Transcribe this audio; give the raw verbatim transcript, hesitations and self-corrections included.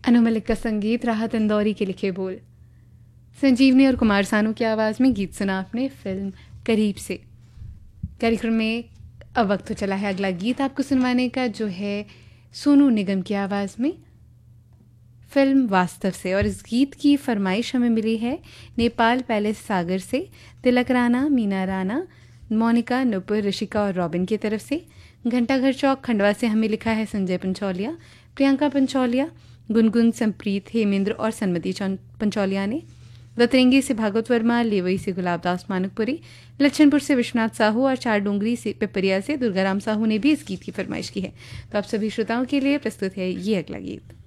अनु मलिक का संगीत, राहत इंदौरी के लिखे बोल, संजीवनी और कुमार सानू की आवाज़ में गीत सुना आपने फिल्म करीब से। कार्यक्रम में अब वक्त तो चला है अगला गीत आपको सुनवाने का, जो है सोनू निगम की आवाज़ में फिल्म वास्तव से। और इस गीत की फरमाइश हमें मिली है नेपाल पैलेस सागर से तिलक राणा, मीना राणा, मोनिका, नुपुर, ऋषिका और रॉबिन की तरफ से। घंटाघर चौक खंडवा से हमें लिखा है संजय पंचौलिया, प्रियंका पंचौलिया, गुनगुन, संप्रीत, हेमेंद्र और सन्मति पंचौलिया ने। रतरेंगी से भागवत वर्मा, लेवई से गुलाबदास मानकपुरी, लच्छनपुर से विश्वनाथ साहू और चार डोंगरी से पिपरिया से दुर्गाराम साहू ने भी इस गीत की फरमाइश की है। तो आप सभी श्रोताओं के लिए प्रस्तुत है ये अगला गीत।